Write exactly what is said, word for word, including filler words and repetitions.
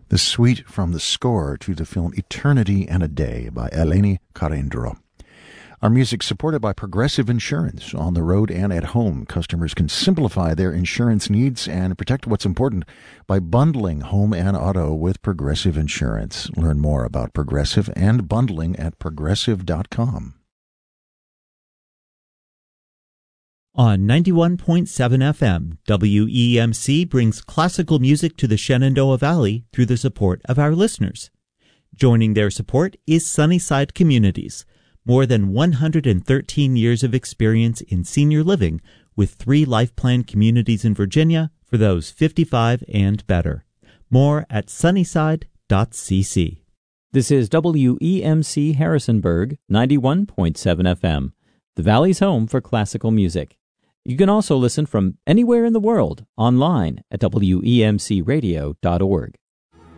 the suite from the score to the film Eternity and a Day by Eleni Karendro. Our music supported by Progressive Insurance. On the road and at home, customers can simplify their insurance needs and protect what's important by bundling home and auto with Progressive Insurance. Learn more about Progressive and bundling at progressive dot com. On ninety-one point seven F M, W E M C brings classical music to the Shenandoah Valley through the support of our listeners. Joining their support is Sunnyside Communities, more than one hundred thirteen years of experience in senior living with three life plan communities in Virginia for those fifty-five and better. More at sunnyside dot c c. This is W E M C Harrisonburg, ninety-one point seven F M, the Valley's home for classical music. You can also listen from anywhere in the world online at W E M C radio dot org.